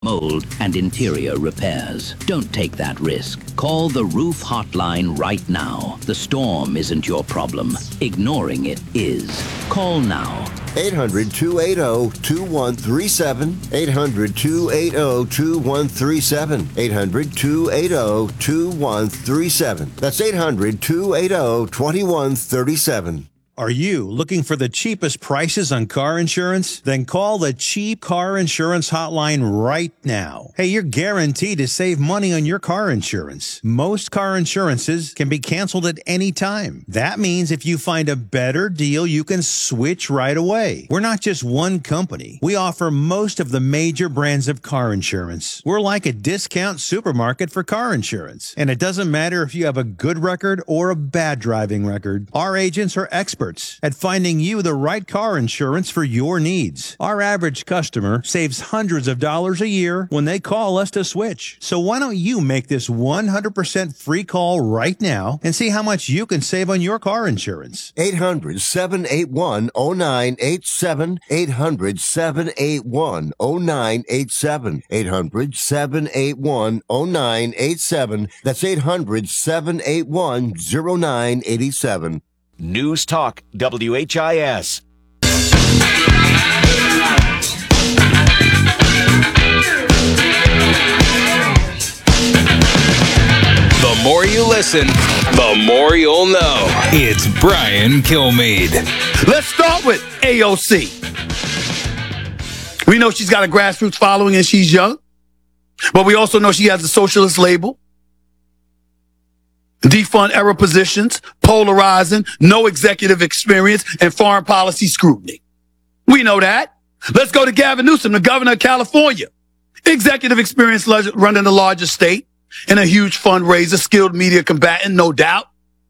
mold, and interior repairs. Don't take that risk. Call the Roof Hotline right now. The storm isn't your problem. Ignoring it is. Call now. 800-280-2137. 800-280-2137. 800-280-2137. That's 800-280-2137. Are you looking for the cheapest prices on car insurance? Then call the Cheap Car Insurance Hotline right now. Hey, you're guaranteed to save money on your car insurance. Most car insurances can be canceled at any time. That means if you find a better deal, you can switch right away. We're not just one company. We offer most of the major brands of car insurance. We're like a discount supermarket for car insurance. And it doesn't matter if you have a good record or a bad driving record. Our agents are experts at finding you the right car insurance for your needs. Our average customer saves hundreds of dollars a year when they call us to switch. So why don't you make this 100% free call right now and see how much you can save on your car insurance? 800-781-0987. 800-781-0987. 800-781-0987. That's 800-781-0987. News Talk WHIS. The more you listen, the more you'll know. It's Brian Kilmeade. Let's start with AOC. We know she's got a grassroots following and she's young, but we also know she has a socialist label. Defund era positions, polarizing, no executive experience, and foreign policy scrutiny. We know that. Let's go to Gavin Newsom, the governor of California. Executive experience running the largest state and a huge fundraiser, skilled media combatant, no doubt.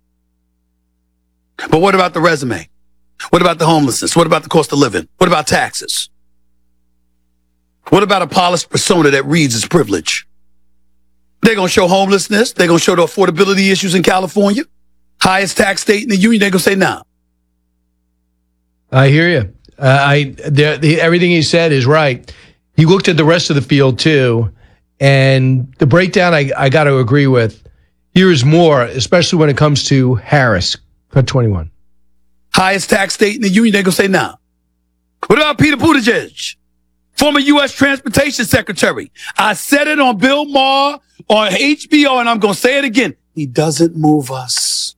But what about the resume? What about the homelessness? What about the cost of living? What about taxes? What about a polished persona that reads as privilege? They're going to show homelessness. They're going to show the affordability issues in California. Highest tax state in the union. They're going to say no. I hear you. Everything he said is right. He looked at the rest of the field, too. And the breakdown I got to agree with. Here's more, especially when it comes to Harris. Cut 21. Highest tax state in the union. They're going to say no. What about Peter Buttigieg? Former U.S. Transportation Secretary. I said it on Bill Maher, on HBO, and I'm going to say it again. He doesn't move us.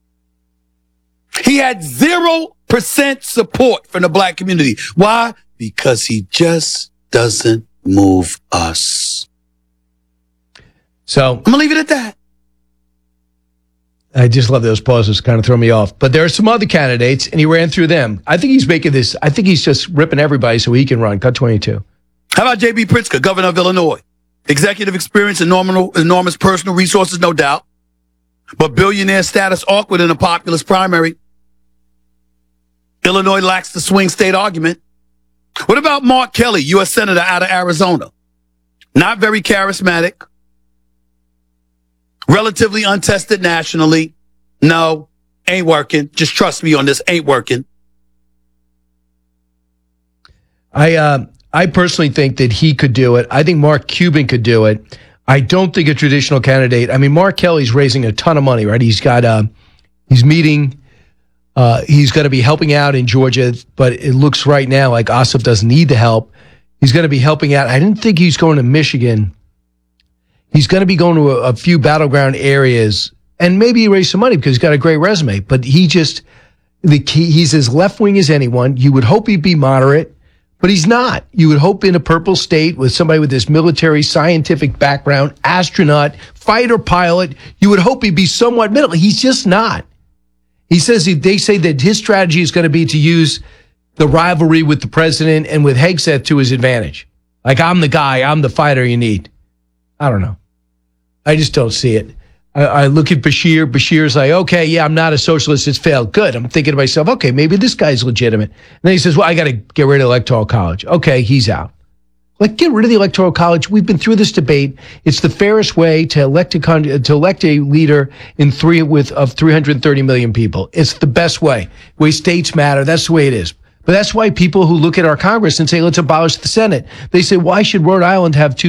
He had 0% support from the black community. Why? Because he just doesn't move us. So I'm going to leave it at that. I just love those pauses, kind of throw me off. But there are some other candidates, and he ran through them. I think he's making this, I think he's just ripping everybody so he can run. Cut 22. How about J.B. Pritzker, governor of Illinois? Executive experience and enormous personal resources, no doubt. But billionaire status awkward in a populist primary. Illinois lacks the swing state argument. What about Mark Kelly, U.S. Senator out of Arizona? Not very charismatic. Relatively untested nationally. No, ain't working. Just trust me on this, ain't working. I personally think that he could do it. I think Mark Cuban could do it. I don't think a traditional candidate. I mean, Mark Kelly's raising a ton of money, right? He's got, he's meeting, he's going to be helping out in Georgia, but it looks right now like Ossoff doesn't need the help. He's going to be helping out. I didn't think he's going to Michigan. He's going to be going to a few battleground areas, and maybe he raised some money because he's got a great resume, but he's as left-wing as anyone. You would hope he'd be moderate, but he's not. You would hope in a purple state with somebody with this military scientific background, astronaut, fighter pilot, you would hope he'd be somewhat middle. He's just not. He says, they say that his strategy is going to be to use the rivalry with the president and with Hegseth to his advantage. Like, I'm the guy, I'm the fighter you need. I don't know. I just don't see it. I look at Bashir. Bashir's like, okay, yeah, I'm not a socialist. It's failed. Good. I'm thinking to myself, okay, maybe this guy's legitimate. And then he says, well, I got to get rid of the Electoral College. Okay, he's out. Like, get rid of the Electoral College. We've been through this debate. It's the fairest way to elect a leader of 330 million people. It's the best way. Way states matter. That's the way it is. But that's why people who look at our Congress and say, let's abolish the Senate, they say, why should Rhode Island have two